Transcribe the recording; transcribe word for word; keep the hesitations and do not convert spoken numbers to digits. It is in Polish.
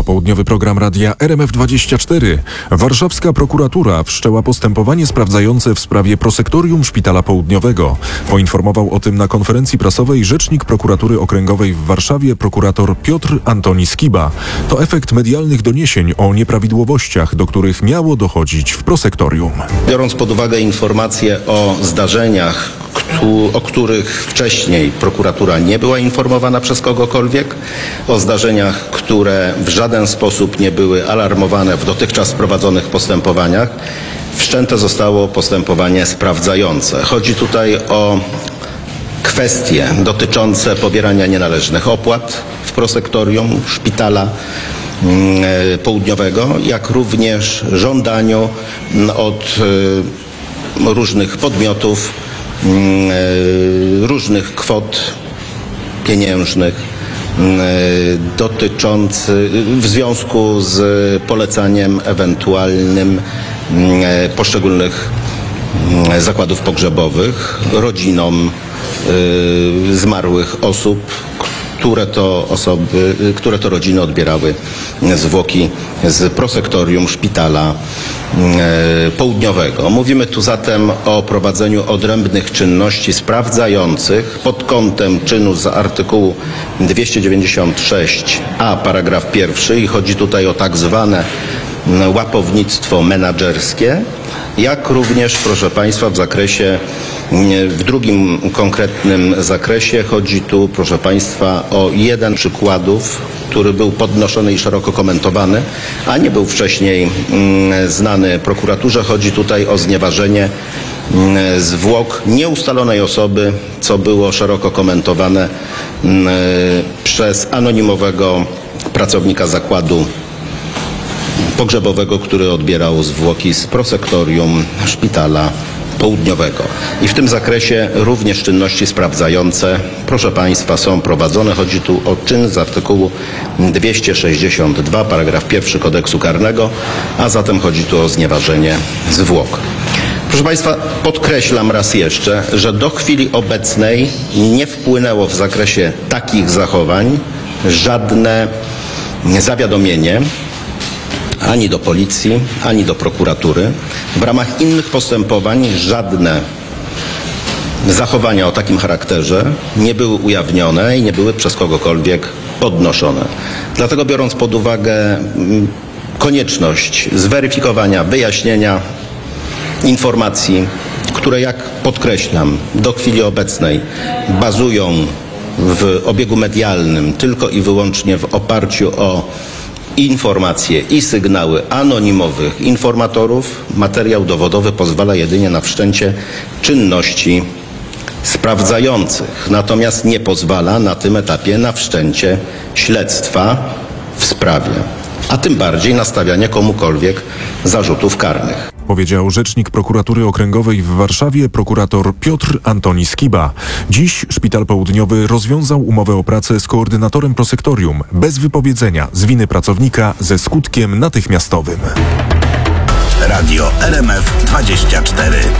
Popołudniowy program radia R M F dwadzieścia cztery. Warszawska prokuratura wszczęła postępowanie sprawdzające w sprawie prosektorium Szpitala Południowego. Poinformował o tym na konferencji prasowej rzecznik prokuratury okręgowej w Warszawie prokurator Piotr Antoni Skiba. To efekt medialnych doniesień o nieprawidłowościach, do których miało dochodzić w prosektorium. Biorąc pod uwagę informacje o zdarzeniach, o których wcześniej prokuratura nie była informowana przez kogokolwiek, o zdarzeniach, które w żaden sposób nie były alarmowane w dotychczas prowadzonych postępowaniach, wszczęte zostało postępowanie sprawdzające. Chodzi tutaj o kwestie dotyczące pobierania nienależnych opłat w prosektorium Szpitala Południowego, jak również żądaniu od różnych podmiotów różnych kwot pieniężnych dotyczących w związku z polecaniem ewentualnym poszczególnych zakładów pogrzebowych rodzinom zmarłych osób, które to osoby, które to rodziny odbierały zwłoki z prosektorium Szpitala Południowego. Mówimy tu zatem o prowadzeniu odrębnych czynności sprawdzających pod kątem czynu z artykułu dwieście dziewięćdziesiąt sześć a paragraf pierwszy i chodzi tutaj o tak zwane łapownictwo menadżerskie, jak również, proszę Państwa, w zakresie, w drugim konkretnym zakresie chodzi tu, proszę Państwa, o jeden z przykładów, który był podnoszony i szeroko komentowany, a nie był wcześniej znany prokuraturze. Chodzi tutaj o znieważenie zwłok nieustalonej osoby, co było szeroko komentowane przez anonimowego pracownika zakładu pogrzebowego, który odbierał zwłoki z prosektorium Szpitala Południowego. I w tym zakresie również czynności sprawdzające, proszę Państwa, są prowadzone. Chodzi tu o czyn z artykułu dwieście sześćdziesiąt dwa, paragraf pierwszy Kodeksu Karnego, a zatem chodzi tu o znieważenie zwłok. Proszę Państwa, podkreślam raz jeszcze, że do chwili obecnej nie wpłynęło w zakresie takich zachowań żadne zawiadomienie ani do policji, ani do prokuratury. W ramach innych postępowań żadne zachowania o takim charakterze nie były ujawnione i nie były przez kogokolwiek podnoszone. Dlatego, biorąc pod uwagę konieczność zweryfikowania, wyjaśnienia informacji, które, jak podkreślam, do chwili obecnej bazują w obiegu medialnym tylko i wyłącznie w oparciu o informacje i sygnały anonimowych informatorów, materiał dowodowy pozwala jedynie na wszczęcie czynności sprawdzających. Natomiast nie pozwala na tym etapie na wszczęcie śledztwa w sprawie, a tym bardziej na stawianie komukolwiek zarzutów karnych. Powiedział rzecznik prokuratury okręgowej w Warszawie prokurator Piotr Antoni Skiba. Dziś Szpital Południowy rozwiązał umowę o pracę z koordynatorem prosektorium bez wypowiedzenia z winy pracownika ze skutkiem natychmiastowym. Radio R M F dwadzieścia cztery.